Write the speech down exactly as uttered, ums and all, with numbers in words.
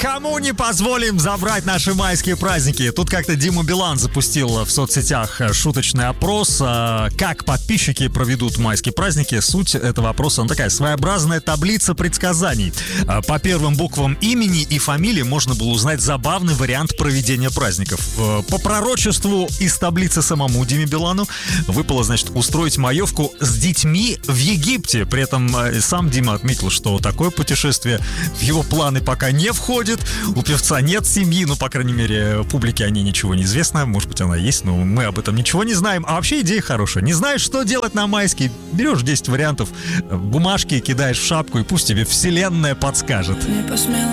Никому не позволим забрать наши майские праздники. Тут как-то Дима Билан запустил в соцсетях шуточный опрос, как подписчики проведут майские праздники. Суть этого опроса, она такая своеобразная таблица предсказаний. По первым буквам имени и фамилии можно было узнать забавный вариант проведения праздников. По пророчеству из таблицы самому Диме Билану выпало, значит, устроить маевку с детьми в Египте. При этом сам Дима отметил, что такое путешествие в его планы пока не входит. У певца нет семьи, ну, по крайней мере, публике о ней ничего не известно. Может быть, она есть, но мы об этом ничего не знаем. А вообще идея хорошая. Не знаешь, что делать на майские? Берешь десять вариантов, бумажки кидаешь в шапку, и пусть тебе вселенная подскажет. Не посмела